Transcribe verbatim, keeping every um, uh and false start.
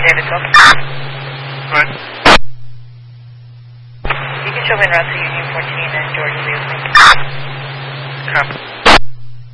David twelve. Go ahead. You can show me en route to Union fourteen and George Lee. Copy.